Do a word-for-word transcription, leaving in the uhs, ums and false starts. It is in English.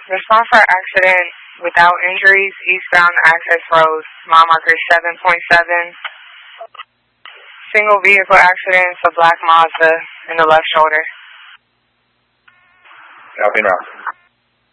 Response for accident without injuries, eastbound access road, mile marker seven point seven. Single vehicle accident, a black Mazda in the left shoulder. Copy now.